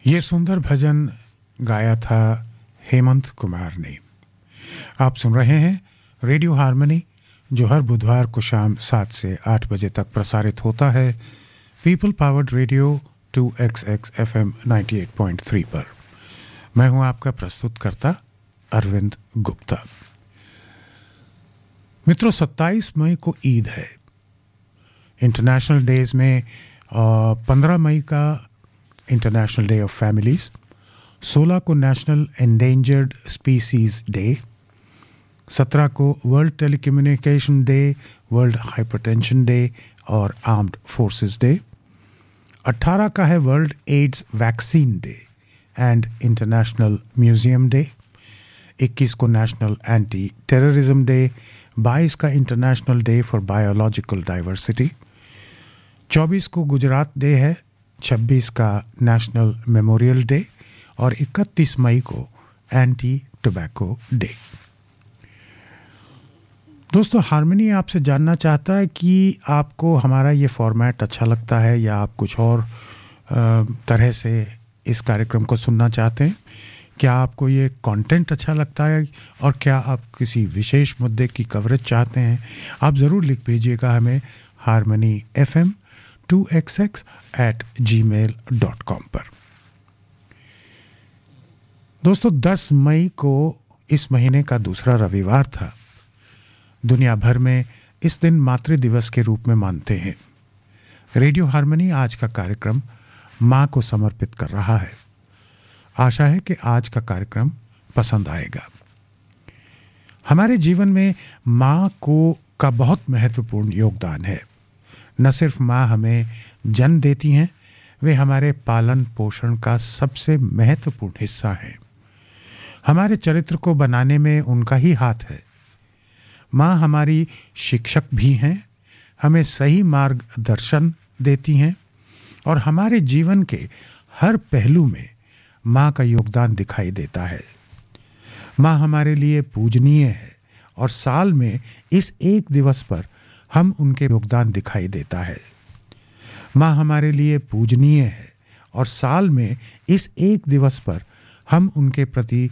ये सुंदर भजन गाया था हेमंत कुमार ने। आप सुन रहे हैं रेडियो हार्मनी, जो हर बुधवार को शाम 7 से 8 बजे तक प्रसारित होता है people powered radio 2XX FM 98.3 पर। मैं हूं आपका प्रस्तुतकर्ता अरविंद गुप्ता। मित्रों, 27 मई को ईद है। इंटरनेशनल डेज में 15 मई का इंटरनेशनल डे ऑफ फैमिलीज, 16 को नेशनल एंडेंजर्ड स्पीसीज डे, 17 को world telecommunication day, world hypertension day और आर्म्ड फोर्सेस डे, 18 का है world ads vaccine day and international museum day, 21 को नेशनल एंटी टेररिज्म डे, 22 का international day for biological diversity, 24 को Gujarat day है, 26 का national memorial day और 31 मई को एंटी टोबैको डे। दोस्तों, हार्मनी आपसे जानना चाहता है कि आपको हमारा ये फॉर्मेट अच्छा लगता है या आप कुछ और तरह से इस कार्यक्रम को सुनना चाहते हैं। क्या आपको ये कंटेंट अच्छा लगता है और क्या आप किसी विशेष मुद्दे की कवरेज चाहते हैं? आप ज़रूर लिख भेजिएगा हमें harmony2xx@gmail.com पर। दोस्तों, 10 मई को इस महीने का दूसरा रविवार था। दुनिया भर में इस दिन मातृ दिवस के रूप में मानते हैं। रेडियो हार्मनी आज का कार्यक्रम माँ को समर्पित कर रहा है। आशा है कि आज का कार्यक्रम पसंद आएगा। हमारे जीवन में माँ का बहुत महत्वपूर्ण योगदान है। न सिर्फ माँ हमें जन्म देती हैं, वे हमारे पालन पोषण का सबसे महत्वपूर्ण हिस्सा हैं। हमारे चरित्र को बनाने में उनका ही हाथ है। माँ हमारी शिक्षक भी हैं, हमें सही मार्गदर्शन देती हैं और हमारे जीवन के हर पहलू में माँ का योगदान दिखाई देता है। माँ हमारे लिए पूजनीय है और साल में इस एक दिवस पर हम उनके योगदान दिखाई देता है। माँ हमारे लिए पूजनीय है और साल में इस एक दिवस पर हम उनके प्रति